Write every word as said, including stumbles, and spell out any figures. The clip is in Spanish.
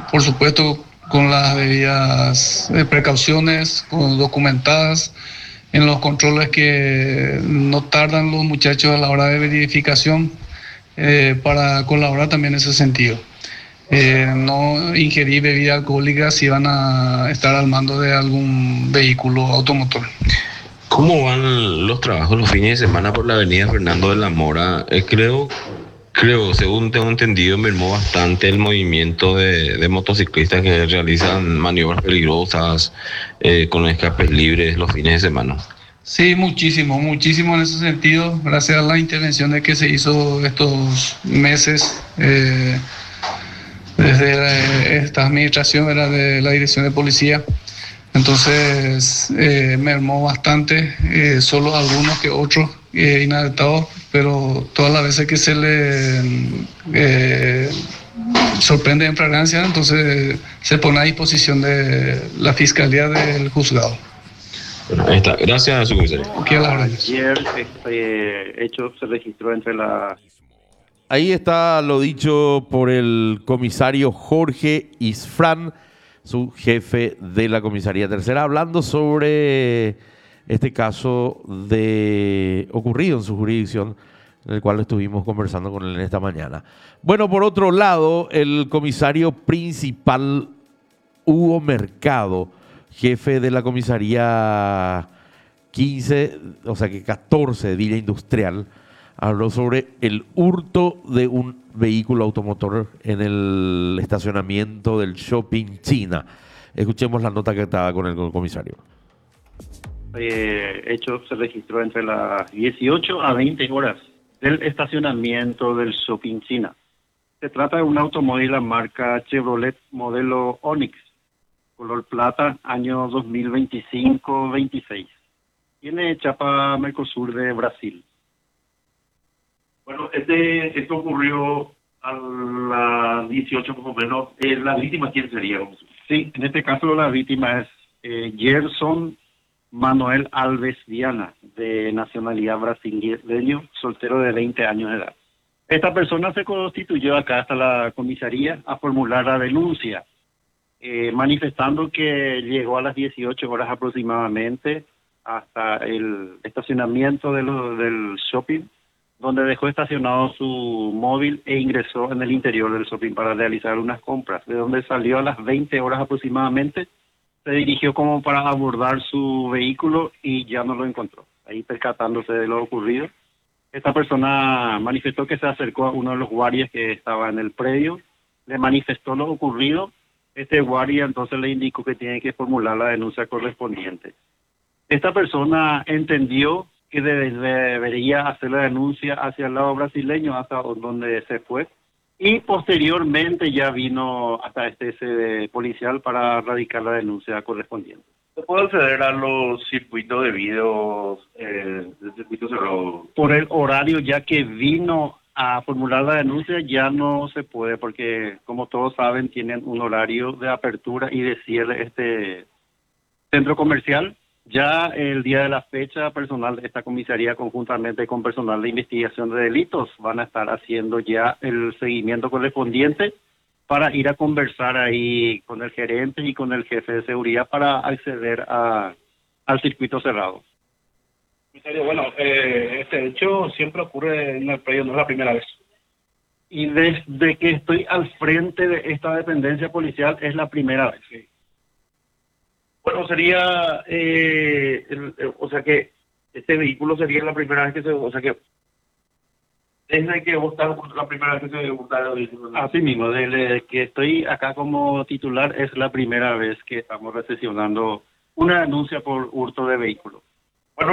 por supuesto, con las debidas eh, precauciones, con documentadas, en los controles que no tardan los muchachos a la hora de verificación eh, para colaborar también en ese sentido. Eh, no ingerir bebidas alcohólicas si van a estar al mando de algún vehículo automotor. ¿Cómo van los trabajos los fines de semana por la avenida Fernando de la Mora? Eh, creo, creo, según tengo entendido, mermó bastante el movimiento de, de motociclistas que realizan maniobras peligrosas eh, con escapes libres los fines de semana. Sí, muchísimo, muchísimo en ese sentido, gracias a las intervenciones que se hizo estos meses eh, desde la, esta administración, era de la Dirección de Policía. Entonces eh, mermó bastante, eh, solo algunos que otros eh, inadaptados, pero todas las veces que se le eh, sorprende en fragancia, entonces se pone a disposición de la Fiscalía del Juzgado. Bueno, ahí está. Gracias, subcomisario. Ayer este hecho se registró entre las... Ahí está lo dicho por el comisario Jorge Isfrán, su jefe de la comisaría tercera, hablando sobre este caso de ocurrido en su jurisdicción, en el cual estuvimos conversando con él en esta mañana. Bueno, por otro lado, el comisario principal Hugo Mercado, jefe de la comisaría quince, o sea que catorce de Villa Industrial, habló sobre el hurto de un vehículo automotor en el estacionamiento del Shopping China. Escuchemos la nota que estaba con el comisario. Eh, hecho se registró entre las dieciocho a veinte horas del estacionamiento del Shopping China. Se trata de un automóvil a marca Chevrolet modelo Onix, color plata, año dos mil veinticinco veintiséis. Tiene chapa Mercosur de Brasil. Bueno, este, esto ocurrió a las dieciocho más o menos. Eh, ¿La víctima quién sería? Sí, en este caso la víctima es eh, Gerson Manuel Alves Viana, de nacionalidad brasileño, soltero de veinte años de edad. Esta persona se constituyó acá hasta la comisaría a formular la denuncia, eh, manifestando que llegó a las dieciocho horas aproximadamente hasta el estacionamiento de lo, del shopping, donde dejó estacionado su móvil e ingresó en el interior del shopping para realizar unas compras, de donde salió a las veinte horas aproximadamente, se dirigió como para abordar su vehículo y ya no lo encontró. Ahí percatándose de lo ocurrido, esta persona manifestó que se acercó a uno de los guardias que estaba en el predio, le manifestó lo ocurrido, este guardia entonces le indicó que tiene que formular la denuncia correspondiente. Esta persona entendió que debe, debería hacer la denuncia hacia el lado brasileño, hasta donde se fue, y posteriormente ya vino hasta este sede policial para radicar la denuncia correspondiente. ¿Se puede acceder a los circuitos de video, eh, de circuitos cerrados? Por el horario, ya que vino a formular la denuncia, ya no se puede, porque como todos saben, tienen un horario de apertura y de cierre este centro comercial. Ya el día de la fecha, personal de esta comisaría, conjuntamente con personal de investigación de delitos, van a estar haciendo ya el seguimiento correspondiente para ir a conversar ahí con el gerente y con el jefe de seguridad para acceder a, al circuito cerrado. Comisario, bueno, eh, este hecho siempre ocurre en el predio, no es la primera vez. Y desde que estoy al frente de esta dependencia policial es la primera vez. Sí. Bueno, sería, eh, el, el, o sea que este vehículo sería la primera vez que se, o sea que desde que vos estás la primera vez que se gusta el vehículo. Así mismo, desde que estoy acá como titular es la primera vez que estamos recepcionando una denuncia por hurto de vehículo.